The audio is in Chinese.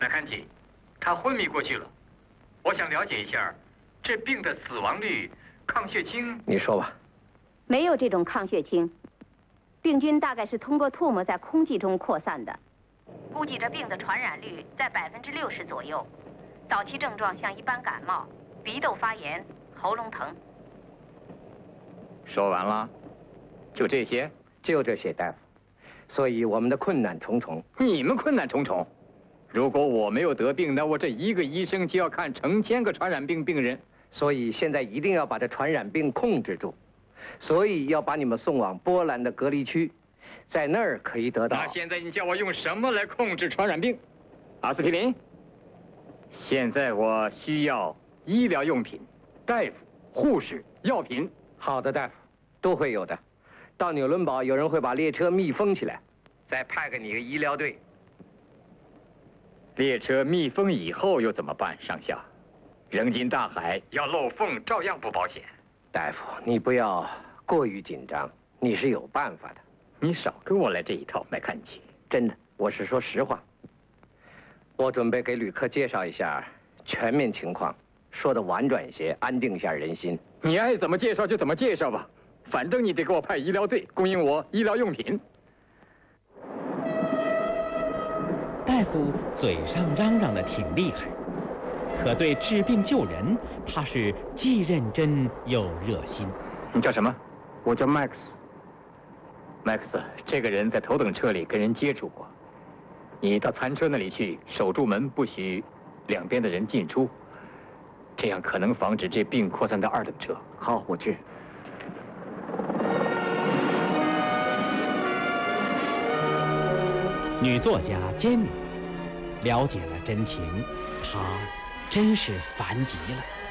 麦看齐，他昏迷过去了。我想了解一下，这病的死亡率、抗血清。 你说吧。 没有这种抗血清，病菌大概是通过唾沫在空气中扩散的。估计这病的传染率在60%左右。早期症状像一般感冒，鼻窦发炎、喉咙疼。 说完了，就这些？ 就这些，大夫。所以我们的困难重重。 你们困难重重？如果我没有得病，那我这一个医生就要看成千个传染病病人。 所以现在一定要把这传染病控制住。所以要把你们送往波兰的隔离区，在那儿可以得到。 那现在你叫我用什么来控制传染病？阿司匹林。现在我需要医疗用品、大夫、护士、药品。 好的，大夫，都会有的。到纽伦堡，有人会把列车密封起来，再派给你一个医疗队。 列车密封以后又怎么办，上校？扔进大海要漏缝，照样不保险。 大夫，你不要过于紧张，你是有办法的。 你少跟我来这一套，麦看齐。 真的，我是说实话。我准备给旅客介绍一下全面情况，说的婉转一些，安定一下人心。 你爱怎么介绍就怎么介绍吧，反正你得给我派医疗队，供应我医疗用品。 大夫嘴上嚷嚷的挺厉害，可对治病救人，他是既认真又热心。 你叫什么？我叫 Max。Max， 这个人在头等车里跟人接触过。你到餐车那里去，守住门，不许两边的人进出，这样可能防止这病扩散到二等车。 好，我去。 女作家珍妮了解了真情，她真是烦极了。